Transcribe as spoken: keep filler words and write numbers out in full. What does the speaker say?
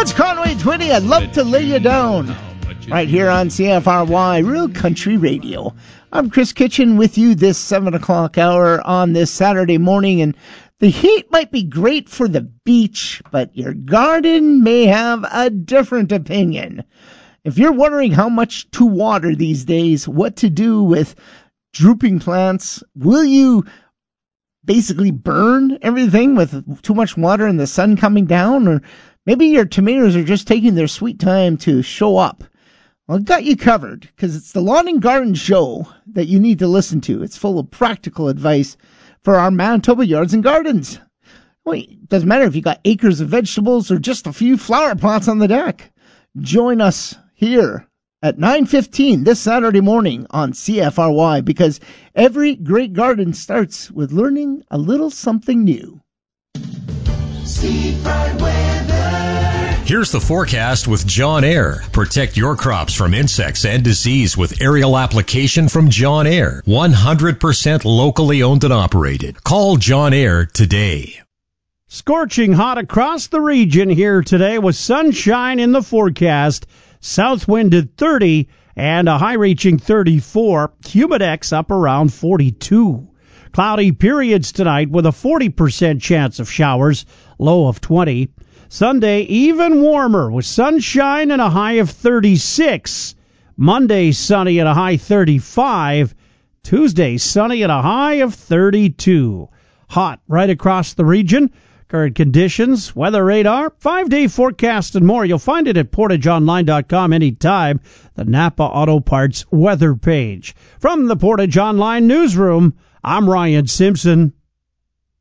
It's Conway Twitty. I'd love to lay you down. Right here on C F R Y, Real Country Radio. I'm Chris Kitchen with you this seven o'clock hour on this Saturday morning. And the heat might be great for the beach, but your garden may have a different opinion. If you're wondering how much to water these days, what to do with drooping plants, will you basically burn everything with too much water and the sun coming down? Or maybe your tomatoes are just taking their sweet time to show up. Well, I've got you covered, because it's the Lawn and Garden Show that you need to listen to. It's full of practical advice for our Manitoba yards and gardens. Well, it doesn't matter if you got acres of vegetables or just a few flower plots on the deck. Join us here at nine fifteen this Saturday morning on C F R Y, because every great garden starts with learning a little something new. Seed Pride weather. Here's the forecast with John Air. Protect your crops from insects and disease with aerial application from John Air. one hundred percent locally owned and operated. Call John Air today. Scorching hot across the region here today with sunshine in the forecast. South wind at thirty and a high reaching thirty-four. Humidex up around forty-two. Cloudy periods tonight with a forty percent chance of showers, low of twenty. Sunday, even warmer with sunshine and a high of thirty-six. Monday, sunny and a high thirty-five. Tuesday, sunny and a high of thirty-two. Hot right across the region. Current conditions, weather radar, five-day forecast, and more. You'll find it at portage online dot com anytime. The Napa Auto Parts weather page. From the Portage Online newsroom, I'm Ryan Simpson.